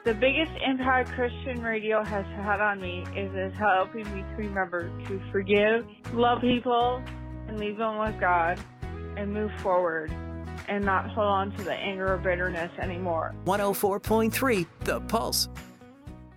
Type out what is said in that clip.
The biggest impact Christian radio has had on me is helping me to remember to forgive, love people, and leave them with God, and move forward, and not hold on to the anger or bitterness anymore. 104.3 The Pulse.